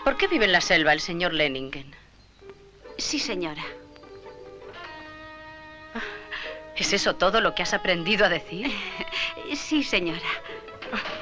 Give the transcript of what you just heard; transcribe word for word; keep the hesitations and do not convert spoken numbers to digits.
¿Por qué vive en la selva el señor Lenningen? Sí, señora. ¿Es eso todo lo que has aprendido a decir? Sí, señora.